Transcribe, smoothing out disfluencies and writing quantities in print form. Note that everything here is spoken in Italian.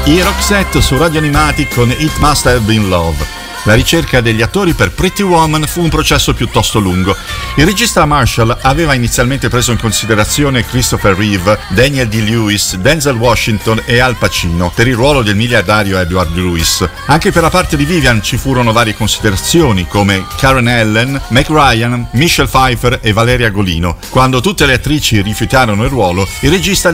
I Roxette su Radio Animati con It Must Have Been Love. La ricerca degli attori per Pretty Woman fu un processo piuttosto lungo. Il regista Marshall aveva inizialmente preso in considerazione Christopher Reeve, Daniel Day-Lewis, Denzel Washington e Al Pacino per il ruolo del miliardario Edward Lewis. Anche per la parte di Vivian ci furono varie considerazioni come Karen Allen, Meg Ryan, Michelle Pfeiffer e Valeria Golino. Quando tutte le attrici rifiutarono il ruolo, il regista